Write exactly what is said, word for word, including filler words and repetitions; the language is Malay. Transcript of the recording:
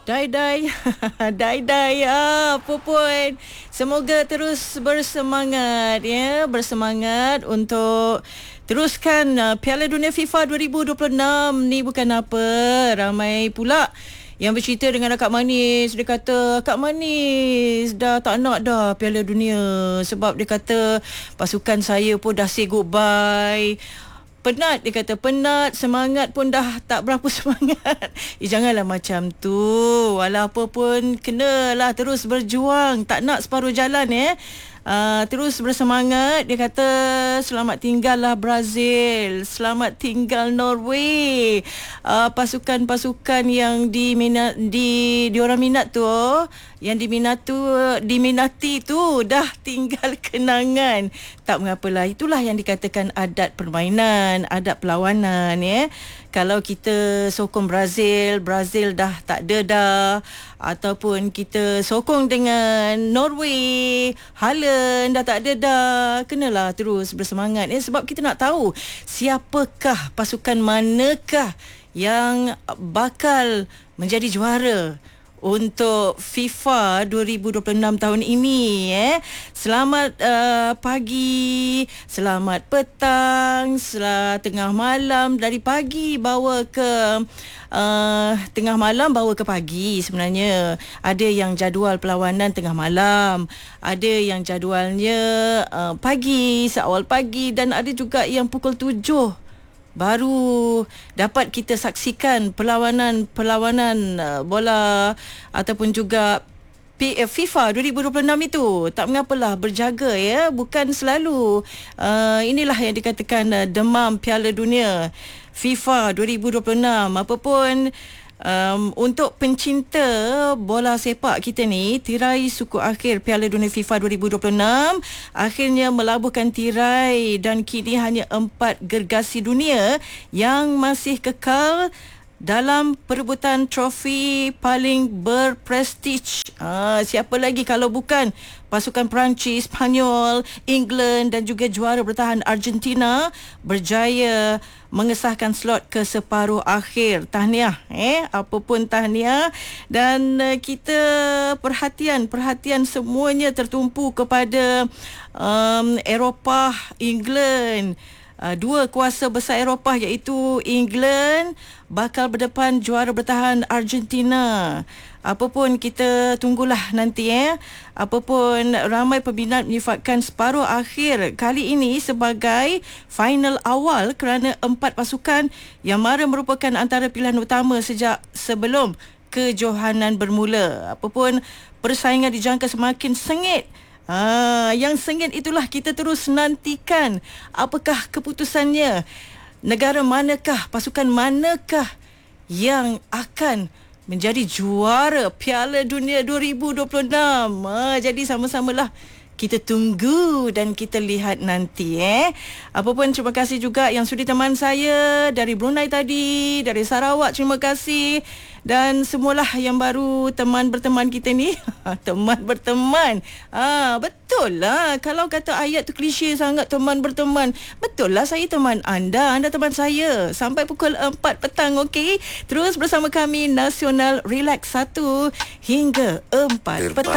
Dai-dai. Dai-dai. Ah, apa pun. Semoga terus bersemangat ya, bersemangat untuk teruskan uh, Piala Dunia FIFA dua ribu dua puluh enam ni. Bukan apa, ramai pula yang bercerita dengan Akak Manis. Dia kata, Akak Manis dah tak nak dah Piala Dunia sebab dia kata pasukan saya pun dah say goodbye. Penat, dia kata penat, semangat pun dah tak berapa semangat. Eh, janganlah macam tu. Walau apa pun, kenalah terus berjuang. Tak nak separuh jalan eh. Uh, terus bersemangat. Dia kata selamat tinggallah Brazil, selamat tinggal Norway. Uh, pasukan-pasukan yang diminat, di diorang minat tu, yang diminat tu, diminati tu dah tinggal kenangan. Tak mengapalah, itulah yang dikatakan adat permainan, adat perlawanan ya. Kalau kita sokong Brazil, Brazil dah tak ada dah, ataupun kita sokong dengan Norway, Haaland dah tak ada dah, kenalah terus bersemangat ya, sebab kita nak tahu siapakah, pasukan manakah yang bakal menjadi juara untuk FIFA dua ribu dua puluh enam tahun ini eh. Selamat uh, pagi, selamat petang, selamat tengah malam, dari pagi bawa ke uh, tengah malam bawa ke pagi sebenarnya. Ada yang jadual perlawanan tengah malam, ada yang jadualnya uh, pagi, seawal pagi, dan ada juga yang pukul tujuh baru dapat kita saksikan perlawanan-perlawanan uh, bola ataupun juga P F FIFA dua ribu dua puluh enam itu. Tak mengapalah, berjaga ya, bukan selalu uh, inilah yang dikatakan uh, demam Piala Dunia FIFA dua ribu dua puluh enam. Apapun Um, untuk pencinta bola sepak kita ni, tirai suku akhir Piala Dunia FIFA dua ribu dua puluh enam akhirnya melabuhkan tirai, dan kini hanya empat gergasi dunia yang masih kekal dalam perebutan trofi paling berprestij. Ah, siapa lagi kalau bukan pasukan Perancis, Spanyol, England dan juga juara bertahan Argentina berjaya mengesahkan slot ke separuh akhir. Tahniah eh, apapun tahniah. Dan uh, kita perhatian perhatian semuanya tertumpu kepada um, Eropah, England. Uh, dua kuasa besar Eropah iaitu England bakal berdepan juara bertahan Argentina. Apapun kita tunggulah nanti eh. Apapun, ramai peminat menyifatkan separuh akhir kali ini sebagai final awal kerana empat pasukan yang mara merupakan antara pilihan utama sejak sebelum kejohanan bermula. Apapun, persaingan dijangka semakin sengit. Ah, yang sengit itulah kita terus nantikan. Apakah keputusannya? Negara manakah, pasukan manakah yang akan menjadi juara Piala Dunia dua ribu dua puluh enam? Ah, jadi sama-samalah kita tunggu dan kita lihat nanti eh. Apapun, terima kasih juga yang sudi teman saya dari Brunei tadi, dari Sarawak, terima kasih. Dan semualah yang baru teman berteman kita ni. Teman berteman. Ah, betul lah. Kalau kata ayat tu klise sangat, teman berteman. Betul lah, saya teman anda, anda teman saya. Sampai pukul empat petang, okey? Terus bersama kami Nasional Relax satu hingga empat petang.